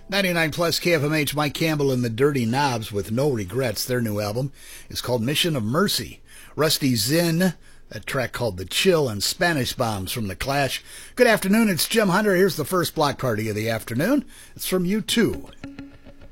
99 plus KFMH, Mike Campbell and the Dirty Knobs with No Regrets. Their new album is called Mission of Mercy. Rusty Zinn, that track called The Chill, and Spanish Bombs from The Clash. Good afternoon, it's Jim Hunter. Here's the first block party of the afternoon. It's from U2.